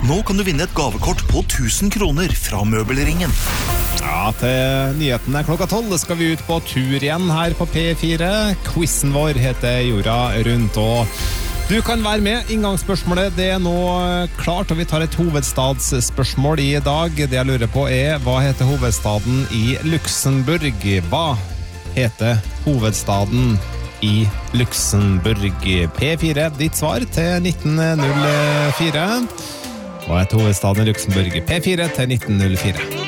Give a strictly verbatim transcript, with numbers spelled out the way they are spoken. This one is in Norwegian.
Nå kan du vinne et gavekort på tusen kroner fra Møbelringen. Ja, til nyheten er klokka tolv skal vi ut på tur igjen her på P fire. Quizen vår heter Jorda rundt, og du kan være med. Inngangsspørsmålet det er nå klart, og vi tar et hovedstadsspørsmål i dag. Det jeg lurer på er, hva heter hovedstaden i Luxemburg? Hva heter hovedstaden i Luxemburg? P fire, ditt svar til nitten null fire. Hva heter hovedstaden i Luxemburg? P fire til nitten null fire.